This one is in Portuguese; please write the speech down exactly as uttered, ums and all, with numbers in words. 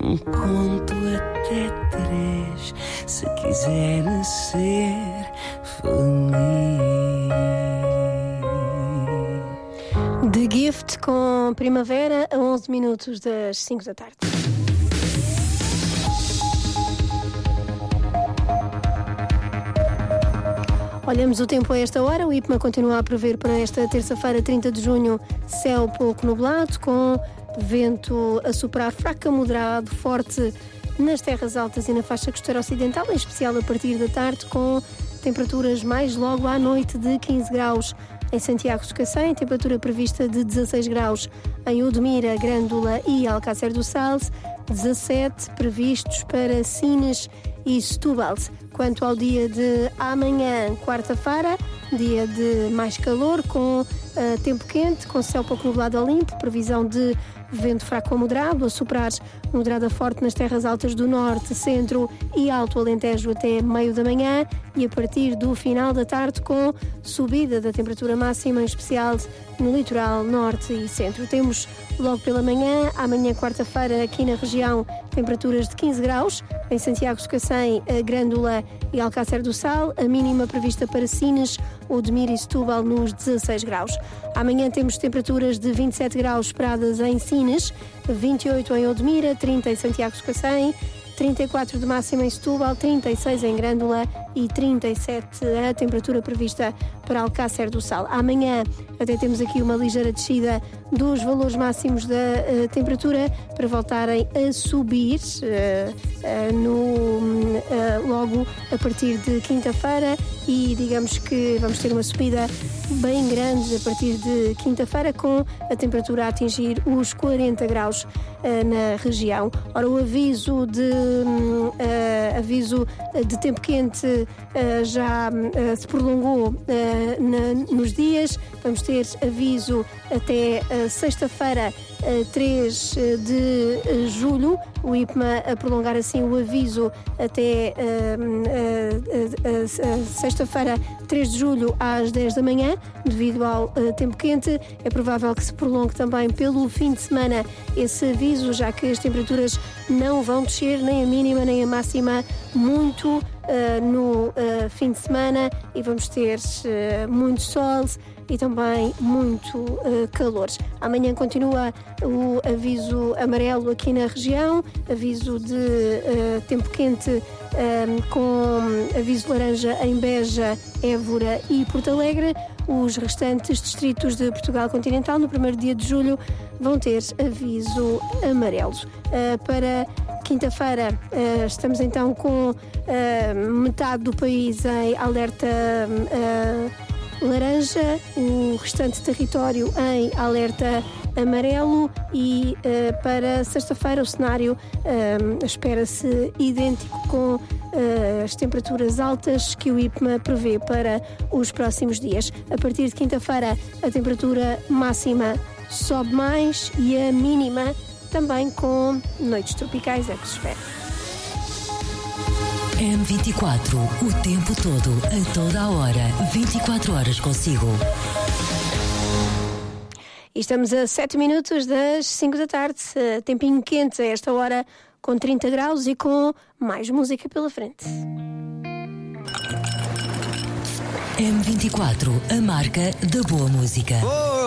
Um conto até três, se quiser ser feliz. The Gift com Primavera a onze minutos das cinco da tarde. Olhamos o tempo a esta hora. O IPMA continua a prever para esta terça-feira, trinta de junho, céu pouco nublado, com vento a soprar fraco a moderado, forte nas terras altas e na faixa costeira ocidental, em especial a partir da tarde, com temperaturas mais logo à noite de quinze graus em Santiago de Cacém, temperatura prevista de dezasseis graus em Odmira, Grândola e Alcácer do Sal, dezassete previstos para Sines e Setúbal. Quanto ao dia de amanhã, quarta-feira, dia de mais calor, com uh, tempo quente, com céu pouco nublado a limpo, previsão de vento fraco a moderado, a soprar moderado a forte nas terras altas do norte, centro e alto Alentejo até meio da manhã, e a partir do final da tarde com subida da temperatura máxima, em especial no litoral norte e centro. Temos logo pela manhã, amanhã quarta-feira, aqui na região, temperaturas de quinze graus, em Santiago de Cacém, Grândola e Alcácer do Sal, a mínima prevista para Sines, Odmira e Setúbal nos dezasseis graus. Amanhã temos temperaturas de vinte e sete graus esperadas em Sines, vinte e oito em Odmira, trinta em Santiago de Cacém, trinta e quatro de máxima em Setúbal, trinta e seis em Grândola e trinta e sete a temperatura prevista para Alcácer do Sal. Amanhã até temos aqui uma ligeira descida dos valores máximos da uh, temperatura para voltarem a subir uh, uh, no, uh, logo a partir de quinta-feira, e digamos que vamos ter uma subida bem grande a partir de quinta-feira, com a temperatura a atingir os quarenta graus uh, na região. Ora, o aviso de, uh, aviso de tempo quente uh, já uh, se prolongou uh, na, nos dias. Vamos ter aviso até uh, sexta-feira, uh, três de julho. O IPMA a prolongar assim o aviso até uh, uh, uh, uh, sexta-feira, três de julho, às dez da manhã, devido ao uh, tempo quente. É provável que se prolongue também pelo fim de semana esse aviso, já que as temperaturas não vão descer, nem a mínima nem a máxima, muito uh, no uh, fim de semana, e vamos ter uh, muito sol e também muito uh, calor. Amanhã continua o aviso amarelo aqui na região, aviso de uh, tempo quente um, com aviso laranja em Beja, Évora e Porto Alegre. Os restantes distritos de Portugal continental, no primeiro dia de julho, vão ter aviso amarelo. Uh, para quinta-feira, uh, estamos então com uh, metade do país em alerta uh, laranja, o restante território em alerta amarelo, e uh, para sexta-feira o cenário uh, espera-se idêntico, com uh, as temperaturas altas que o IPMA prevê para os próximos dias. A partir de quinta-feira a temperatura máxima sobe mais e a mínima também, com noites tropicais, é que se espera. M vinte e quatro, o tempo todo, a toda a hora, vinte e quatro horas consigo. E estamos a sete minutos das cinco da tarde, tempinho quente a esta hora, com trinta graus e com mais música pela frente. M vinte e quatro, a marca da boa música.